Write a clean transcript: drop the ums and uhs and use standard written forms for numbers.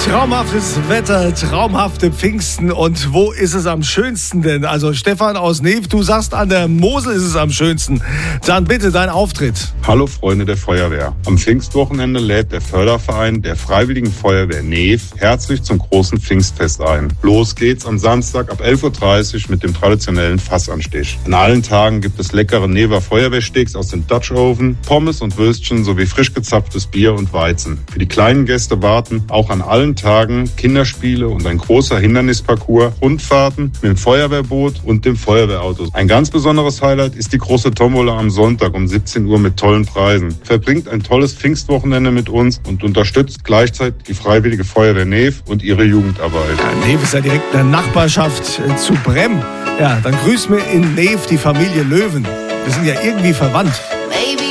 Traumhaftes Wetter, traumhafte Pfingsten. Und wo ist es am schönsten denn? Also Stefan aus Neef, du sagst, an der Mosel ist es am schönsten. Dann bitte dein Auftritt. Hallo Freunde der Feuerwehr. Am Pfingstwochenende lädt der Förderverein der Freiwilligen Feuerwehr Neef herzlich zum großen Pfingstfest ein. Los geht's am Samstag ab 11.30 Uhr mit dem traditionellen Fassanstich. An allen Tagen gibt es leckere Never Feuerwehrsteaks aus dem Dutch Oven, Pommes und Würstchen sowie frisch gezapftes Bier und Weizen. Für die kleinen Gäste warten auch an allen Tagen Kinderspiele und ein großer Hindernisparcours, Rundfahrten mit dem Feuerwehrboot und dem Feuerwehrauto. Ein ganz besonderes Highlight ist die große Tombola am Sonntag um 17 Uhr mit tollen Preisen. Verbringt ein tolles Pfingstwochenende mit uns und unterstützt gleichzeitig die Freiwillige Feuerwehr Neef und ihre Jugendarbeit. Ja, Neef ist ja direkt in der Nachbarschaft zu Brem. Ja, dann grüßt mir in Neef die Familie Löwen. Wir sind ja irgendwie verwandt. Baby.